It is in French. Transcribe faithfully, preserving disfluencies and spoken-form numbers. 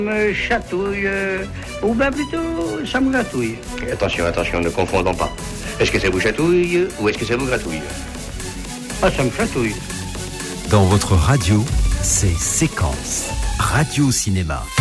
Me chatouille, euh, ou bien plutôt, ça me gratouille. Attention, attention, ne confondons pas. Est-ce que ça vous chatouille ou est-ce que ça vous gratouille? Ah, ça me chatouille. Dans votre radio, c'est Séquence Radio Cinéma.